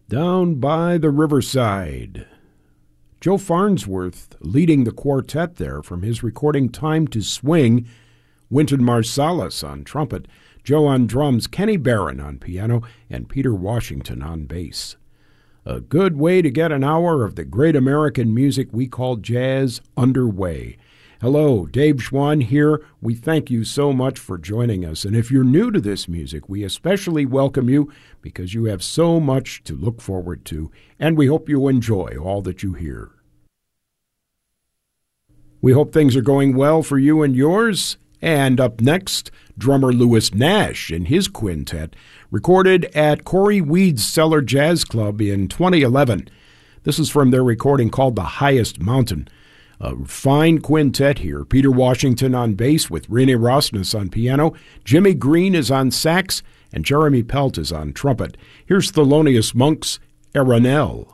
Down by the Riverside. Joe Farnsworth leading the quartet there from his recording Time to Swing. Wynton Marsalis on trumpet, Joe on drums, Kenny Barron on piano, and Peter Washington on bass. A good way to get an hour of the great American music we call jazz underway. Hello, Dave Schwann here. We thank you so much for joining us. And if you're new to this music, we especially welcome you because you have so much to look forward to, and we hope you enjoy all that you hear. We hope things are going well for you and yours. And up next, drummer Louis Nash and his quintet, recorded at Corey Weed's Cellar Jazz Club in 2011. This is from their recording called The Highest Mountain. A fine quintet here. Peter Washington on bass with Rene Rosnes on piano. Jimmy Green is on sax, and Jeremy Pelt is on trumpet. Here's Thelonious Monk's Aranel.